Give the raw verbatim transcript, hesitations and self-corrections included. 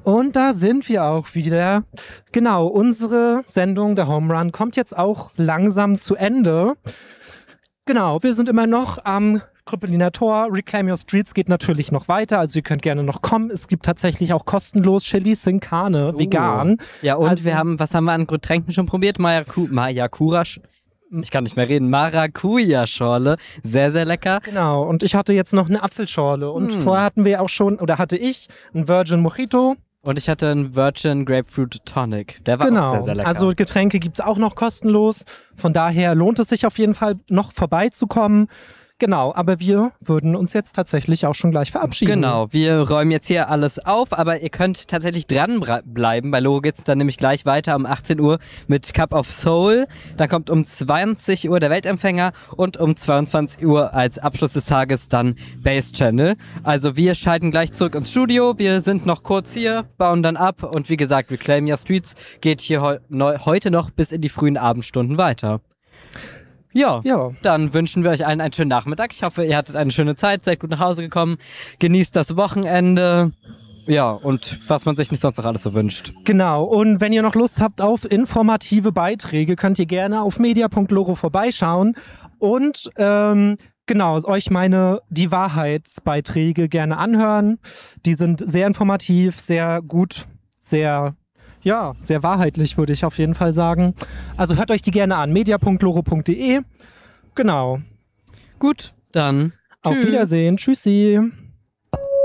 Und da sind wir auch wieder. Genau, unsere Sendung, der Home Run, kommt jetzt auch langsam zu Ende. Genau, wir sind immer noch am Krüppeliner Tor. Reclaim Your Streets geht natürlich noch weiter, also ihr könnt gerne noch kommen. Es gibt tatsächlich auch kostenlos Chili Sin Carne, Uh. vegan. Ja, und Also- wir haben, was haben wir an Getränken schon probiert? Mayaku, Mayakura, ich kann nicht mehr reden, Maracuja-Schorle, sehr, sehr lecker. Genau, und ich hatte jetzt noch eine Apfelschorle. Und Hm. vorher hatten wir auch schon, oder hatte ich, einen Virgin Mojito. Und ich hatte einen Virgin Grapefruit Tonic, der war Genau, auch sehr, sehr lecker. also Getränke gibt es auch noch kostenlos. Von daher lohnt es sich auf jeden Fall noch vorbeizukommen. Genau, aber wir würden uns jetzt tatsächlich auch schon gleich verabschieden. Genau, wir räumen jetzt hier alles auf, aber ihr könnt tatsächlich dranbleiben. Bei Logo geht es dann nämlich gleich weiter um achtzehn Uhr mit Cup of Soul. Dann kommt um zwanzig Uhr der Weltempfänger und um zweiundzwanzig Uhr als Abschluss des Tages dann Bass Channel. Also wir schalten gleich zurück ins Studio. Wir sind noch kurz hier, bauen dann ab und wie gesagt, Reclaim Your Streets geht hier heu neu heute noch bis in die frühen Abendstunden weiter. Ja, Ja. dann wünschen wir euch allen einen schönen Nachmittag. Ich hoffe, ihr hattet eine schöne Zeit, seid gut nach Hause gekommen, genießt das Wochenende. Ja, und was man sich nicht sonst noch alles so wünscht. Genau, und wenn ihr noch Lust habt auf informative Beiträge, könnt ihr gerne auf media punkt loro vorbeischauen und ähm, genau, euch meine Die Wahrheitsbeiträge gerne anhören. Die sind sehr informativ, sehr gut, sehr, ja, sehr wahrheitlich, würde ich auf jeden Fall sagen. Also hört euch die gerne an, media punkt loro punkt de. Genau, Gut, dann auf tschüss. Wiedersehen, tschüssi.